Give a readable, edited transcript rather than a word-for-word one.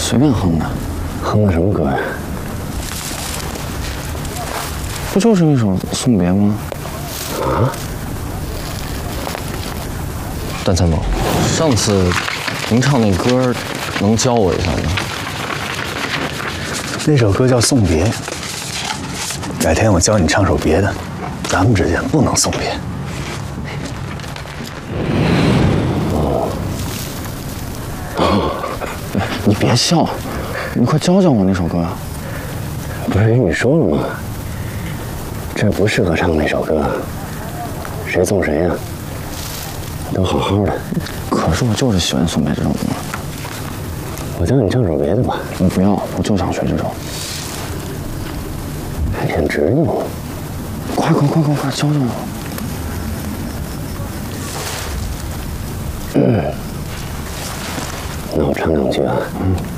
随便哼的。 哼的什么歌呀？ 不就是那首《送别》吗？ 啊？ 段参谋，上次您唱那歌，能教我一下吗？ 那首歌叫《送别》，改天我教你唱首别的，咱们之间不能送别。 你别笑，你快教教我那首歌啊！ 不是跟你说了吗？这不适合唱那首歌，谁送谁呀？都好好的。 可是我就是喜欢送别这种歌。 我教你唱首别的吧。 我不要，我就想学这首。 还挺执拗。 快，教教我。 那我唱两句啊。